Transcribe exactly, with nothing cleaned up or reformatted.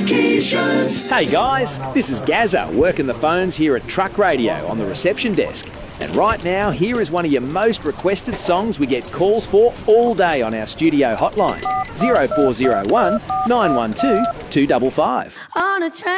Notifications. Hey guys, this is Gazza working the phones here at Truck Radio on the reception desk. And right now, here is one of your most requested songs we get calls for all day on our studio hotline. zero four zero one, nine one two, two five five. On a train.